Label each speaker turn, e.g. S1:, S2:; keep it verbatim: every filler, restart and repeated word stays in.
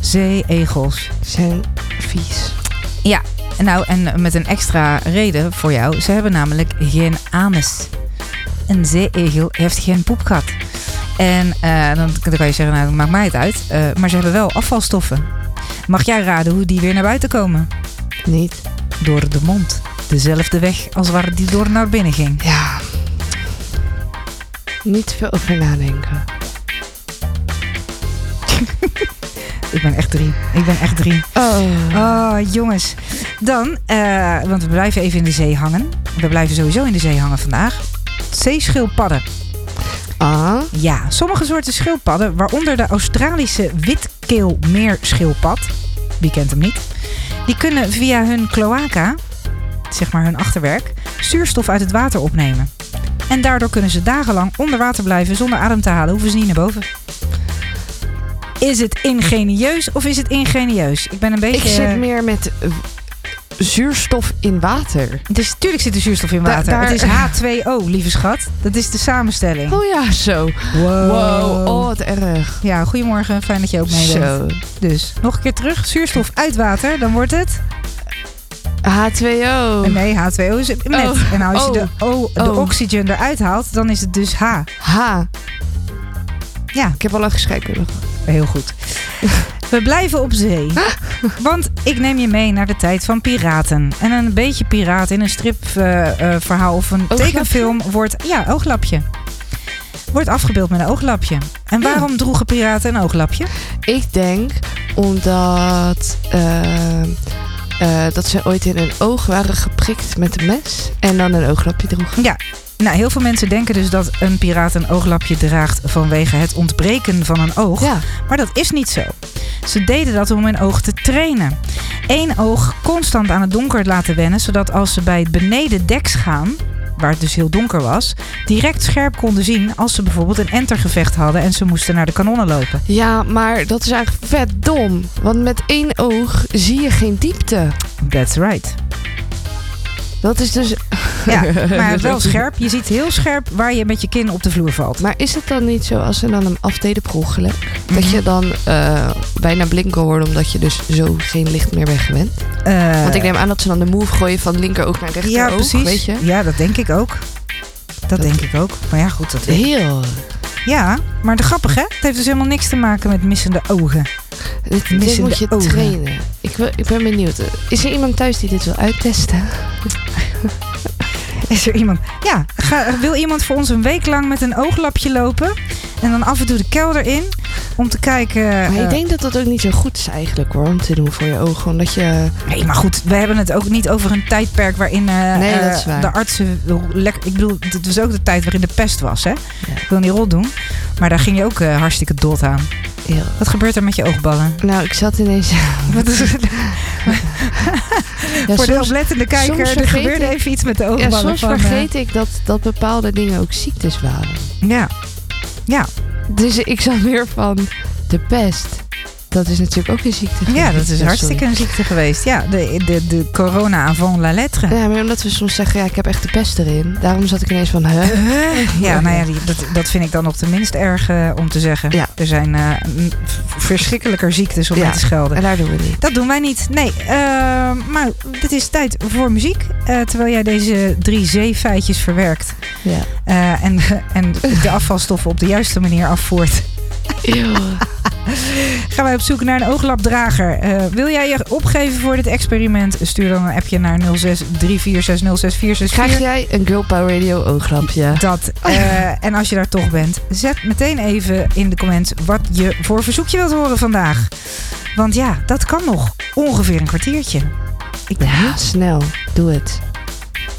S1: Zeeegels
S2: zijn vies.
S1: Ja, nou en met een extra reden voor jou. Ze hebben namelijk geen anus. Een zeeegel heeft geen poepgat. En uh, dan, dan kan je zeggen, nou, dat maakt mij het uit. Uh, maar ze hebben wel afvalstoffen. Mag jij raden hoe die weer naar buiten komen?
S2: Niet.
S1: Door de mond. Dezelfde weg als waar die door naar binnen ging.
S2: Ja. Niet veel over nadenken.
S1: Ik ben echt drie. Ik ben echt drie.
S2: Oh.
S1: Oh, jongens. Dan, uh, want we blijven even in de zee hangen. We blijven sowieso in de zee hangen vandaag. Zeeschildpadden.
S2: Ah.
S1: Ja, sommige soorten schildpadden, waaronder de Australische witkeelmeerschildpad, wie kent hem niet, die kunnen via hun cloaca, zeg maar hun achterwerk, zuurstof uit het water opnemen. En daardoor kunnen ze dagenlang onder water blijven zonder adem te halen, hoeven ze niet naar boven. Is het ingenieus of is het ingenieus? Ik ben een beetje...
S2: Ik zit meer met uh, zuurstof in water.
S1: Dus tuurlijk zit er zuurstof in water. Da- daar... Het is H twee O, lieve schat. Dat is de samenstelling.
S2: Oh ja, zo.
S1: Wow.
S2: Wow. Oh, wat erg.
S1: Ja, goedemorgen. Fijn dat je ook mee bent. Zo. Dus, nog een keer terug. Zuurstof uit water. Dan wordt het...
S2: H twee O.
S1: Nee, H twee O is met. Oh. En als je
S2: oh.
S1: de, o, de oh. oxygen eruit haalt, dan is het dus H.
S2: H.
S1: Ja.
S2: Ik heb al lang scheikunde.
S1: Heel goed. We blijven op zee. Want ik neem je mee naar de tijd van piraten. En een beetje piraat in een stripverhaal uh, uh, of een
S2: ooglapje? Tekenfilm
S1: wordt... Ja, ooglapje. Wordt afgebeeld met een ooglapje. En waarom ja. droegen piraten een ooglapje?
S2: Ik denk omdat... Uh, uh, dat ze ooit in een oog waren geprikt met een mes. En dan een ooglapje droegen.
S1: Ja. Nou, heel veel mensen denken dus dat een piraat een ooglapje draagt vanwege het ontbreken van een oog.
S2: Ja.
S1: Maar dat is niet zo. Ze deden dat om hun oog te trainen. Eén oog constant aan het donker laten wennen, zodat als ze bij het benedendeks gaan, waar het dus heel donker was, direct scherp konden zien als ze bijvoorbeeld een entergevecht hadden en ze moesten naar de kanonnen lopen.
S2: Ja, maar dat is eigenlijk vet dom. Want met één oog zie je geen diepte.
S1: That's right.
S2: Dat is dus...
S1: Ja, maar wel scherp. Je ziet heel scherp waar je met je kin op de vloer valt.
S2: Maar is het dan niet zo als ze dan hem afdeden per ongeluk? Mm-hmm. Dat je dan uh, bijna blinken hoorde omdat je dus zo geen licht meer bent gewend? Uh, Want ik neem aan dat ze dan de move gooien van linkeroog naar rechteroog.
S1: Ja, precies.
S2: Weet je?
S1: Ja, dat denk ik ook. Dat, dat denk ik ook. Maar ja, goed. Dat
S2: heel...
S1: Ja, maar de grappig hè? Het heeft dus helemaal niks te maken met missende ogen.
S2: Dit, dit moet je ogen. trainen. Ik, wil, ik ben benieuwd. Is er iemand thuis die dit wil uittesten?
S1: Is er iemand? Ja, ga, wil iemand voor ons een week lang met een ooglapje lopen? En dan af en toe de kelder in om te kijken...
S2: Maar ik uh, denk dat dat ook niet zo goed is eigenlijk hoor, om te doen voor je ogen. Omdat je...
S1: Nee, maar goed, we hebben het ook niet over een tijdperk waarin uh,
S2: nee, dat is waar.
S1: de artsen... Lekker, ik bedoel, het was ook de tijd waarin de pest was, hè? Ja. Ik wil niet rot doen, maar daar ging je ook uh, hartstikke dood aan.
S2: Ja.
S1: Wat gebeurt er met je oogballen?
S2: Nou, ik zat ineens...
S1: Wat is het? Ja, voor de oplettende kijker, er gebeurde
S2: ik,
S1: even iets met de oogballen.
S2: Ja, soms
S1: van,
S2: vergeet uh, ik dat, dat bepaalde dingen ook ziektes waren.
S1: Ja. Ja.
S2: Dus ik zat weer van de pest. Dat is natuurlijk ook een ziekte geweest.
S1: Ja, dat is hartstikke een ziekte geweest. Ja, de, de, de corona avant la lettre.
S2: Ja, maar omdat we soms zeggen, ja, ik heb echt de pest erin. Daarom zat ik ineens van, hè?
S1: Uh, ja, nou ja, die, dat, dat vind ik dan nog tenminste erg uh, om te zeggen. Ja. Er zijn uh, verschrikkelijker ziektes om ja, mee te schelden.
S2: En daar doen we niet.
S1: Dat doen wij niet. Nee, uh, maar het is tijd voor muziek. Uh, terwijl jij deze drie zeefeitjes verwerkt.
S2: Ja.
S1: Uh, en, en de afvalstoffen op de juiste manier afvoert.
S2: Eeuw.
S1: Gaan wij op zoek naar een ooglapdrager. Uh, wil jij je opgeven voor dit experiment? Stuur dan een appje naar nul zes drie vier zes nul zes vier zes vier.
S2: Krijg jij een Girl Power Radio ooglapje?
S1: Dat. Uh, en als je daar toch bent, zet meteen even in de comments wat je voor verzoekje wilt horen vandaag. Want ja, dat kan nog. Ongeveer een kwartiertje.
S2: Ik ben ja, snel. Doe het.